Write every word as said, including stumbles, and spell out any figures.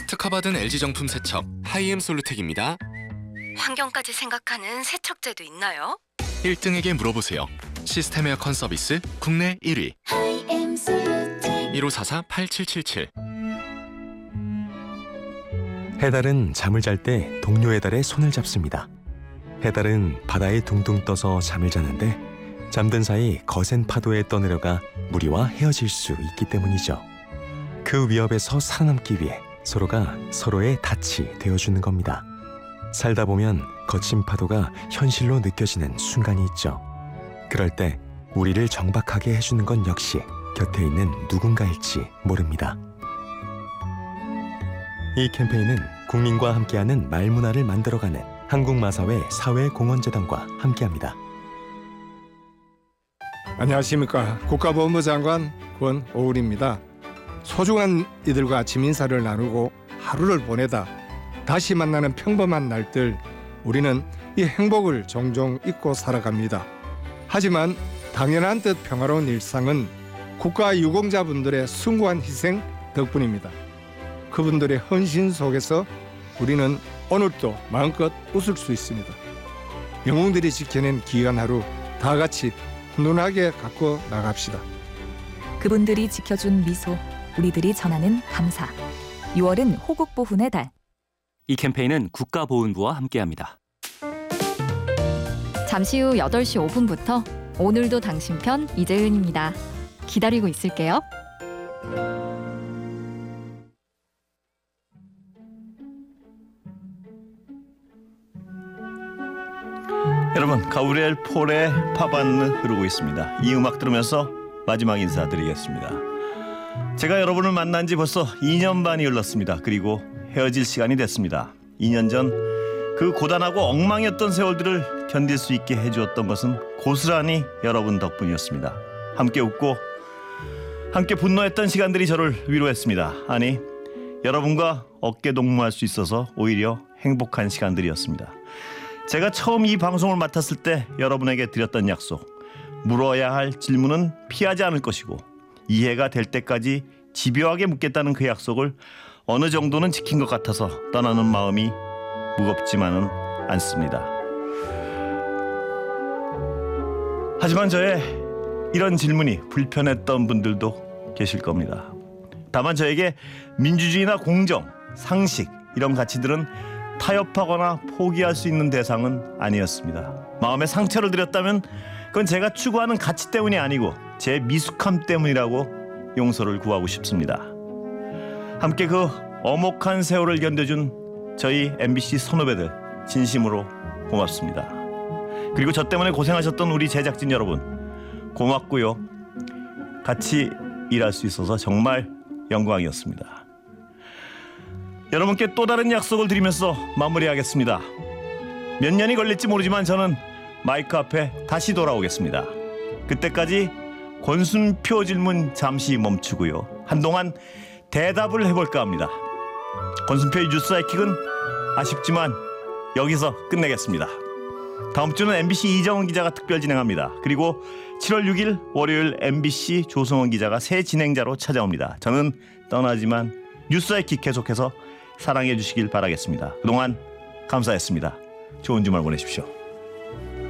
특허받은 엘지 정품 세척 하이엠 솔루텍입니다. 환경까지 생각하는 세척제도 있나요? 일 등에게 물어보세요. 시스템 에어컨 서비스 국내 일 위 일오사사 팔칠칠칠. 해달은 잠을 잘 때 동료 해달의 손을 잡습니다. 해달은 바다에 둥둥 떠서 잠을 자는데 잠든 사이 거센 파도에 떠내려가 무리와 헤어질 수 있기 때문이죠. 그 위협에서 살아남기 위해 서로가 서로의 닻이 되어주는 겁니다. 살다 보면 거친 파도가 현실로 느껴지는 순간이 있죠. 그럴 때 우리를 정박하게 해주는 건 역시 곁에 있는 누군가일지 모릅니다. 이 캠페인은 국민과 함께하는 말문화를 만들어가는 한국마사회 사회공헌재단과 함께합니다. 안녕하십니까. 국가보훈부 장관 권오울입니다. 소중한 이들과 아침 인사를 나누고 하루를 보내다 다시 만나는 평범한 날들, 우리는 이 행복을 종종 잊고 살아갑니다. 하지만 당연한 듯 평화로운 일상은 국가 유공자분들의 숭고한 희생 덕분입니다. 그분들의 헌신 속에서 우리는 오늘도 마음껏 웃을 수 있습니다. 영웅들이 지켜낸 귀한 하루 다 같이 훈훈하게 갖고 나갑시다. 그분들이 지켜준 미소, 우리들이 전하는 감사. 유월은 호국보훈의 달. 이 캠페인은 국가보훈부와 함께합니다. 잠시 후 여덟 시 오 분부터 오늘도 당신 편 이재은입니다. 기다리고 있을게요. 여러분, 가브리엘 폴의 파반느 흐르고 있습니다. 이 음악 들으면서 마지막 인사드리겠습니다. 제가 여러분을 만난 지 벌써 이 년 반이 흘렀습니다. 그리고 헤어질 시간이 됐습니다. 이 년 전 그 고단하고 엉망이었던 세월들을 견딜 수 있게 해주었던 것은 고스란히 여러분 덕분이었습니다. 함께 웃고 함께 분노했던 시간들이 저를 위로했습니다. 아니, 여러분과 어깨 동무할 수 있어서 오히려 행복한 시간들이었습니다. 제가 처음 이 방송을 맡았을 때 여러분에게 드렸던 약속, 물어야 할 질문은 피하지 않을 것이고 이해가 될 때까지 집요하게 묻겠다는 그 약속을 어느 정도는 지킨 것 같아서 떠나는 마음이 무겁지만은 않습니다. 하지만 저의 이런 질문이 불편했던 분들도 계실 겁니다. 다만 저에게 민주주의나 공정, 상식 이런 가치들은 타협하거나 포기할 수 있는 대상은 아니었습니다. 마음에 상처를 드렸다면 그건 제가 추구하는 가치 때문이 아니고 제 미숙함 때문이라고 용서를 구하고 싶습니다. 함께 그 엄혹한 세월을 견뎌준 저희 엠비씨 선후배들 진심으로 고맙습니다. 그리고 저 때문에 고생하셨던 우리 제작진 여러분 고맙고요. 같이 일할 수 있어서 정말 영광이었습니다. 여러분께 또 다른 약속을 드리면서 마무리하겠습니다. 몇 년이 걸릴지 모르지만 저는 마이크 앞에 다시 돌아오겠습니다. 그때까지 권순표 질문 잠시 멈추고요. 한동안 대답을 해볼까 합니다. 권순표의 뉴스 하이킥은 아쉽지만 여기서 끝내겠습니다. 다음 주는 엠비씨 이정은 기자가 특별 진행합니다. 그리고 칠월 육일 월요일 엠비씨 조성원 기자가 새 진행자로 찾아옵니다. 저는 떠나지만 뉴스 하이킥 계속해서 사랑해 주시길 바라겠습니다. 그동안 감사했습니다. 좋은 주말 보내십시오.